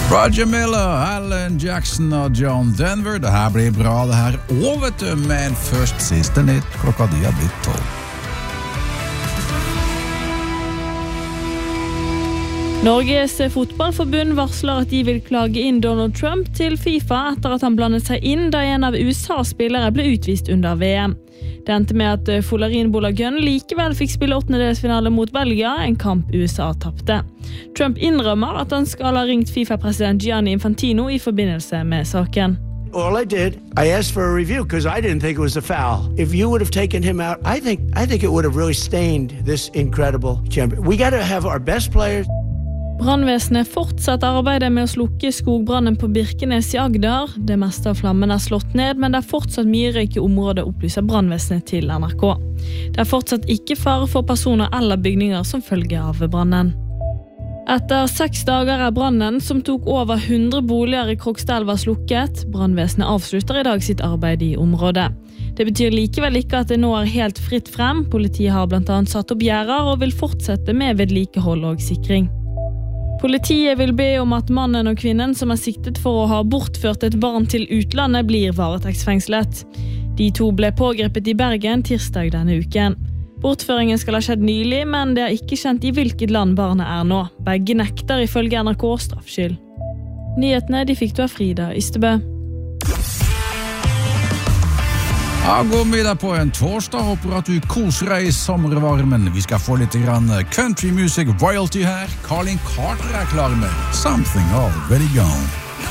Roger Miller, Alan Jackson og John Denver. Det her blir bra, det her. Og vet du, men først siste nytt. Klokka de har blitt 12. Norges fotballforbund varsler at de vil klage inn Donald Trump til FIFA etter at han blandet seg inn da en av USAs spillere ble utvist under VM. Det endte med at Folarin Bolagun likevel fikk spille 8-delsfinale mot Belgia, en kamp USA tappte. Trump innrømmer at han skal ha ringt FIFA-president Gianni Infantino i forbindelse med saken. All I did, I asked for a review because I didn't think it was a foul. If you would have taken him out, I think it would have really stained this incredible champion. We got to have our best players. Brannvesenet fortsetter arbeidet med å slukke skogbrannen på Birkenes i Agder. Det meste av flammen slått ned, men det fortsatt mye røyk i området, opplyser brannvesenet til NRK. Det fortsatt ikke fare for personer eller bygninger som følge av brannen. Etter 6 dager brannen, som tok over 100 boliger i Krokstadelva slukket. Brannvesenet avslutter i dag sitt arbeid i området. Det betyr likevel ikke at det nå helt fritt frem. Politiet har blant annet satt opp gjerder og vil fortsette med vedlikehold og sikring. Politiet vil be om at mannen og kvinnen som siktet for å ha bortført et barn til utlandet blir varetektsfengslet. De 2 ble pågrepet i Bergen tirsdag denne uken. Bortføringen skal ha skjedd nylig, men det ikke kjent i hvilket land barnet nå. Begge nekter ifølge NRK straffskyld. Nyhetene de fikk du av Frida Ystebø. Ja, gå med deg på en torsdag. Håper at du koser deg i sommervarmen. Vi skal få litt country music royalty her. Colin Carter klar med Something Already Gone.